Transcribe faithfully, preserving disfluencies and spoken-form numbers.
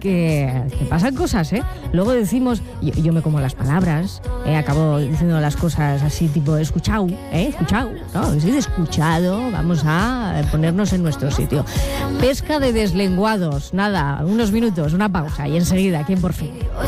que, que pasan cosas, ¿eh? Luego decimos, yo, yo me como las palabras, ¿eh? Acabo diciendo las cosas así tipo escuchado, ¿eh? Escuchado, ¿no? Sí, de escuchado, vamos a ponernos en nuestro sitio. Pesca de deslenguados, nada, unos minutos, una pausa y enseguida, ¿quién por fin?